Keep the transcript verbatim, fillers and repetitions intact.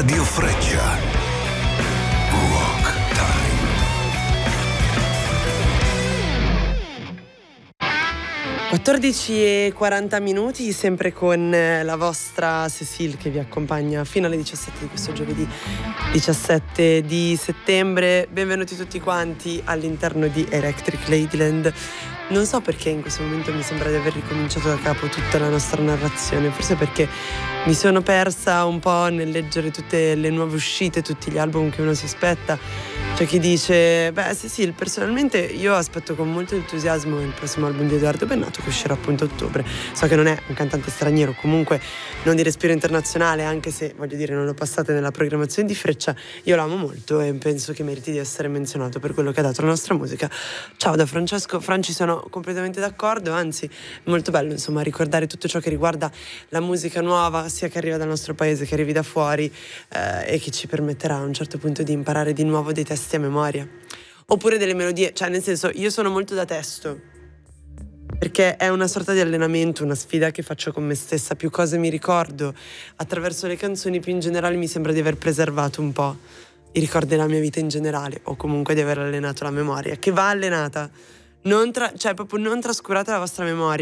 Radio Freccia. Rock Time. quattordici e quaranta minuti, sempre con la vostra Cecile che vi accompagna fino alle diciassette di questo giovedì diciassette di settembre. Benvenuti tutti quanti all'interno di Electric Ladyland. Non so perché in questo momento mi sembra di aver ricominciato da capo tutta la nostra narrazione, forse perché mi sono persa un po' nel leggere tutte le nuove uscite, tutti gli album che uno si aspetta. C'è chi dice, beh sì sì, personalmente io aspetto con molto entusiasmo il prossimo album di Edoardo Bennato che uscirà appunto a ottobre. So che non è un cantante straniero, comunque non di respiro internazionale, anche se voglio dire non lo passate nella programmazione di Freccia. Io l'amo molto e penso che meriti di essere menzionato per quello che ha dato alla nostra musica. Ciao da Francesco. Franci, sono completamente d'accordo, anzi è molto bello insomma ricordare tutto ciò che riguarda la musica nuova, sia che arriva dal nostro paese che arrivi da fuori, eh, e che ci permetterà a un certo punto di imparare di nuovo dei testi a memoria oppure delle melodie, cioè nel senso io sono molto da testo perché è una sorta di allenamento, una sfida che faccio con me stessa. Più cose mi ricordo attraverso le canzoni, più in generale mi sembra di aver preservato un po' i ricordi della mia vita in generale, o comunque di aver allenato la memoria, che va allenata, non tra, cioè proprio non trascurate la vostra memoria.